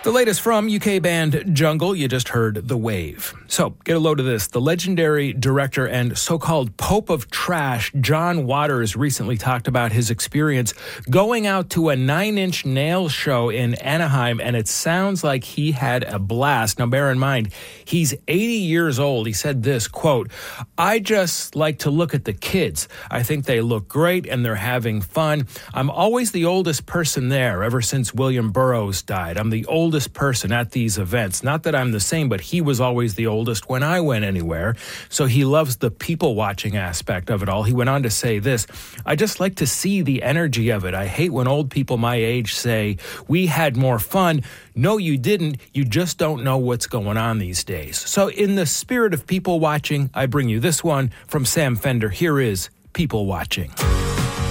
The latest from UK band Jungle, you just heard The Wave. So, get a load of this. The legendary director and so-called Pope of Trash, John Waters, recently talked about his experience going out to a Nine Inch Nails show in Anaheim, and it sounds like he had a blast. Now, bear in mind, he's 80 years old. He said this, quote, "I just like to look at the kids. I think they look great and they're having fun. I'm always the oldest person there ever since William Burroughs died. I'm the oldest person at these events. Not that I'm the same, but he was always the oldest when I went anywhere." So he loves the people watching aspect of it all. He went on to say this, "I just like to see the energy of it. I hate when old people my age say, 'We had more fun.' No, you didn't. You just don't know what's going on these days." So in the spirit of people watching, I bring you this one from Sam Fender. Here is People Watching.